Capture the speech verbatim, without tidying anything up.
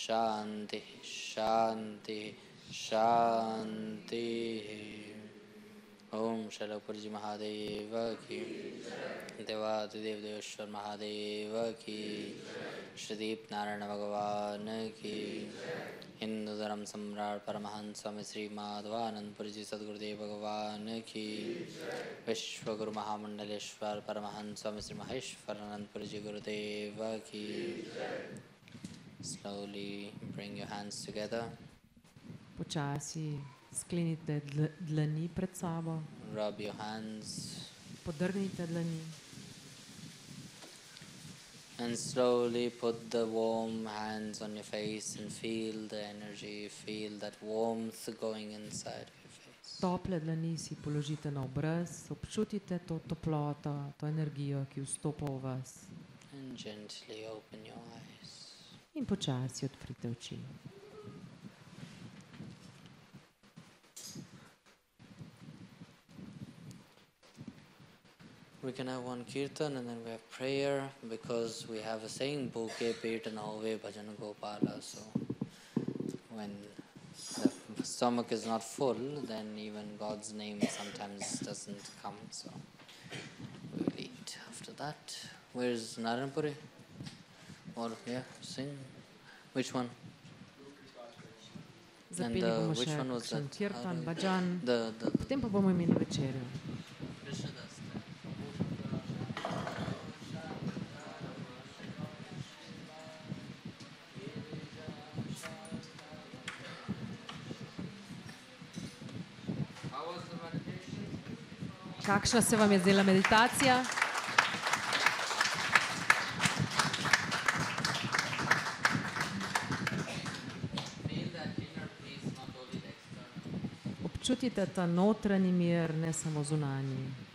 Shanti, Shanti, Shanti. Om Shalapurji Mahadeva ki, Devadidev Deveshwar Mahadeva ki, Shrideep Narayana Bhagavan ki, Hindu Dharam Samrat Paramahansa Swami Sri Madhvanandpurji Sadgurudev Bhagavan ki, Vishwaguru Mahamandaleshwar Paramahansa Swami Sri Maheshwaranandpurji Gurudeva ki. Slowly bring your hands together. Počasi sklenite dl- dlani pred sabo, Rub your hands podrgnite dlani and slowly put the warm hands on your face and feel the energy, feel that warmth going inside of your face. tople dlani si položite na obraz, občutite to toploto, to energijo, ki vstopa v vas And gently open your eyes. in počasi odprite oči. We can have one kirtan and then we have prayer because we have a saying Bhuke Peta Nahove Bhajan Gopala. So when the stomach is not full, then even God's name sometimes doesn't come. So we'll eat after that. Where's Narayanpuri? Or yeah, sing. Which one? Zapeli uh, bomo which še one was kakšen that? kirtan, Uh, bhajan, The the potem pa bomo imeli večerjo. Kakšna se vam je zdela meditacija? Občutite ta notranji mir, ne samo zunanji.